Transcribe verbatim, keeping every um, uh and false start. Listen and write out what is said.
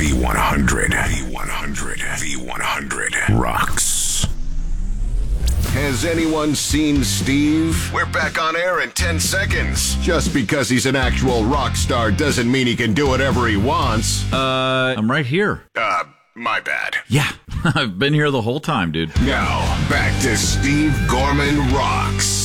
V one hundred. V one hundred. V one hundred. Rocks. Has anyone seen Steve? We're back on air in ten seconds. Just because he's an actual rock star doesn't mean he can do whatever he wants. Uh, I'm right here. Uh, my bad. Yeah, I've been here the whole time, dude. Now, back to Steve Gorman Rocks.